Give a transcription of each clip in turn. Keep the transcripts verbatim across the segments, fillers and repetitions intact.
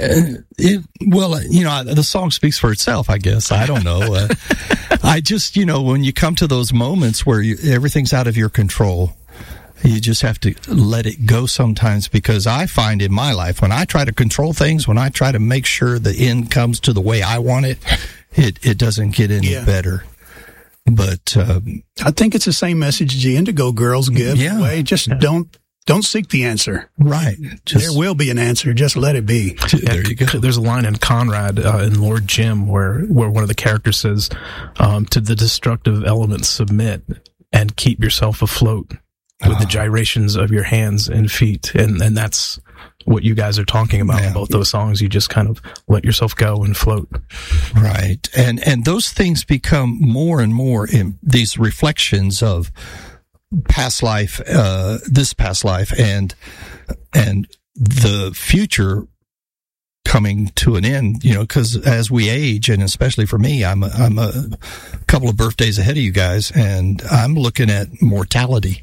it, well, you know, the song speaks for itself, I guess. I don't know. Uh, I just, you know, when you come to those moments where you, everything's out of your control, you just have to let it go sometimes, because I find in my life, when I try to control things, when I try to make sure the end comes to the way I want it, it, it doesn't get any yeah. better. But um, I think it's the same message the Indigo Girls give. Yeah. Away. Just yeah. don't don't seek the answer. Right. Just, there will be an answer. Just let it be. Yeah, there you go. There's a line in Conrad uh, in Lord Jim where where one of the characters says, um, "To the destructive elements submit and keep yourself afloat with oh. the gyrations of your hands and feet." And and that's what you guys are talking about yeah. in both those songs. You just kind of let yourself go and float. Right. And, and those things become more and more in these reflections of past life, uh, this past life and, and the future coming to an end, you know, cause as we age, and especially for me, I'm a, I'm a couple of birthdays ahead of you guys, and I'm looking at mortality,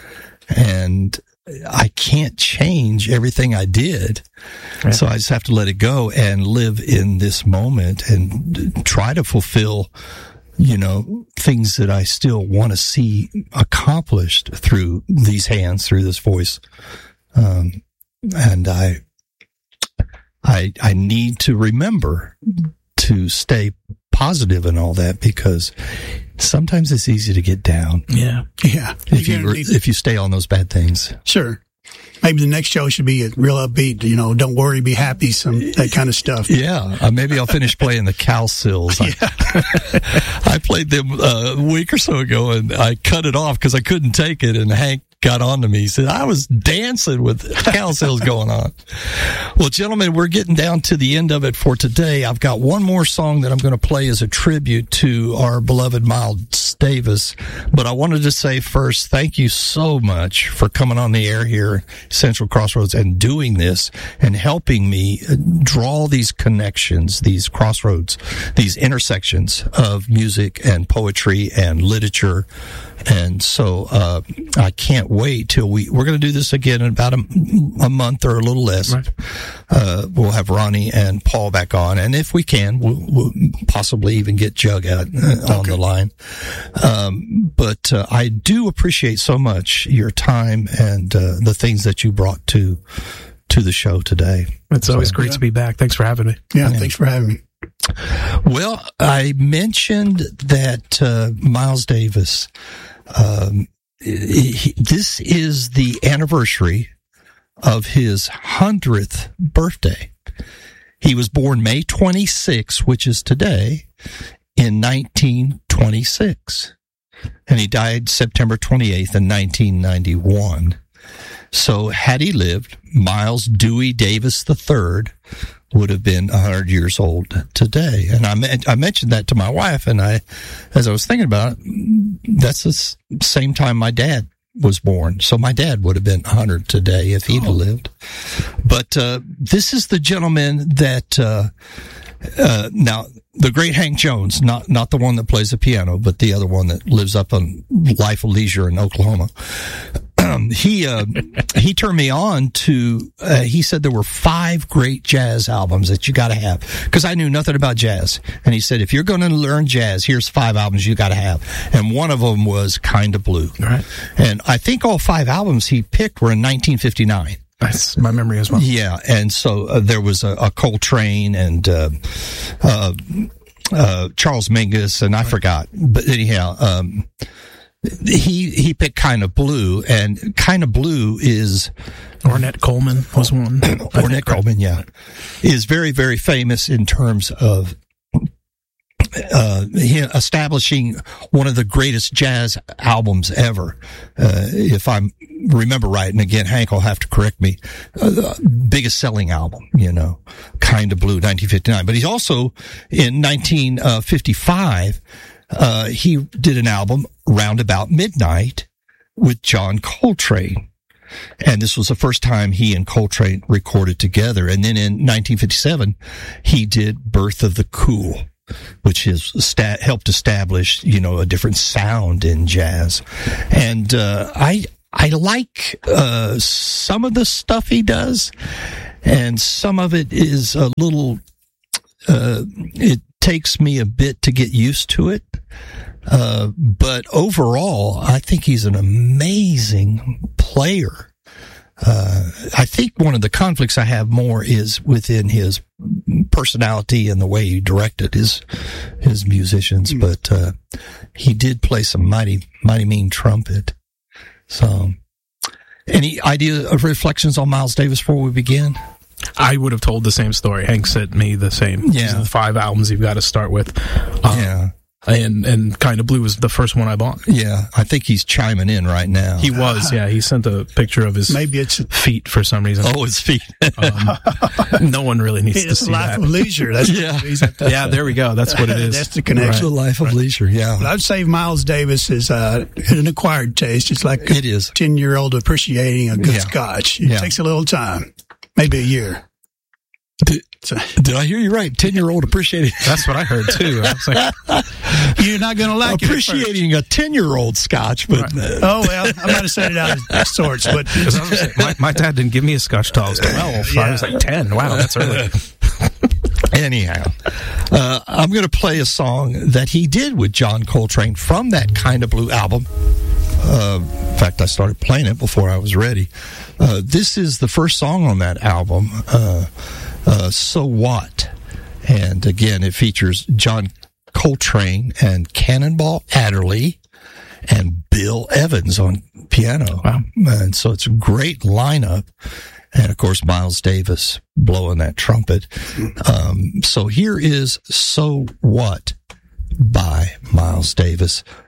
and I can't change everything I did. Right. So I just have to let it go and live in this moment and try to fulfill, you know, things that I still want to see accomplished through these hands, through this voice. Um, and I, I, I need to remember to stay positive and all that, because sometimes it's easy to get down. Yeah. Yeah. If you, if you stay on those bad things. Sure. Maybe the next show should be a real upbeat, you know, don't worry, be happy, some, that kind of stuff. Yeah. Uh, maybe I'll finish playing the Cowsills. Yeah. I, I played them uh, a week or so ago, and I cut it off because I couldn't take it, and Hank got on to me. He said, I was dancing with Cowsills going on. Well, gentlemen, we're getting down to the end of it for today. I've got one more song that I'm going to play as a tribute to our beloved Miles Davis. But I wanted to say first, thank you so much for coming on the air here, Central Crossroads, and doing this and helping me draw these connections, these crossroads, these intersections of music and poetry and literature. And so uh I can't wait till we, we're going to do this again in about a, a month or a little less. Right. Uh, we'll have Ronnie and Paul back on. And if we can, we'll, we'll possibly even get Jug out uh, on okay. the line. Um, but uh, I do appreciate so much your time and uh, the things that you brought to to the show today. It's always so, great yeah. to be back. Thanks for having me. Yeah, yeah, thanks for having me. Well, I mentioned that uh, Miles Davis, um, he, this is the anniversary of his hundredth birthday. He was born May twenty-sixth, which is today, in nineteen twenty-six. And he died September twenty-eighth in nineteen ninety-one. So had he lived, Miles Dewey Davis the third would have been one hundred years old today. And I, me- I mentioned that to my wife, and I, as I was thinking about it, that's the s- same time my dad was born. So my dad would have been one hundred today if he'd oh. have lived. But uh, this is the gentleman that, uh, uh, now, the great Hank Jones, not not the one that plays the piano, but the other one that lives up on Life of Leisure in Oklahoma. Um, he uh, he turned me on to. Uh, he said there were five great jazz albums that you got to have, because I knew nothing about jazz. And he said, if you're going to learn jazz, here's five albums you got to have. And one of them was Kinda Blue. Right. And I think all five albums he picked were in nineteen fifty-nine. That's my memory as well. Yeah, and so uh, there was a, a Coltrane and uh, uh, uh, Charles Mingus, and I right. forgot. But anyhow, um, he he picked Kinda Blue, and Kinda Blue is Ornette Coleman was one. Ornette Coleman, yeah, is very very famous in terms of uh, establishing one of the greatest jazz albums ever, uh, if I remember right. And again, Hank will have to correct me. Uh, the biggest selling album, you know, Kinda Blue, nineteen fifty-nine. But he's also in nineteen fifty-five. Uh, he did an album, Round About Midnight, with John Coltrane. And this was the first time he and Coltrane recorded together. And then in nineteen fifty-seven, he did Birth of the Cool, which has sta- helped establish, you know, a different sound in jazz. And uh, I I like uh, some of the stuff he does. and some of it is a little, uh, it takes me a bit to get used to it. Uh, but overall, I think he's an amazing player. Uh, I think one of the conflicts I have more is within his personality and the way he directed his, his musicians. Mm. But, uh, he did play some mighty, mighty mean trumpet. So, any idea of reflections on Miles Davis before we begin? I would have told the same story. Hank sent me the same. Yeah. These are the five albums you've got to start with. Um, yeah. And and Kind of Blue was the first one I bought. Yeah, I think he's chiming in right now. He was, yeah. He sent a picture of his Maybe it's feet for some reason. Oh, his feet. um, no one really needs it's to see life that. Of leisure. That's yeah. yeah, there we go. That's what it is. That's the connection. Right. The life of right. leisure, yeah. But I'd say Miles Davis is uh, an acquired taste. It's like it is. a ten-year-old appreciating a good yeah. scotch. It yeah. takes a little time, maybe a year. Did, did I hear you right? Ten-year-old appreciating. That's what I heard too. I was like, you're not going to like appreciating it a ten-year-old scotch, but right. uh, oh well, I might have said it out of sorts. But say, my, my dad didn't give me a scotch till I was twelve. Yeah. I was like ten. Wow, that's early. Anyhow, uh, I'm going to play a song that he did with John Coltrane from that Kind of Blue album. Uh, in fact, I started playing it before I was ready. Uh, this is the first song on that album, uh, uh, So What? And again, it features John Coltrane and Cannonball Adderley and Bill Evans on piano. Wow. And so it's a great lineup. And of course, Miles Davis blowing that trumpet. Um, so here is So What by Miles Davis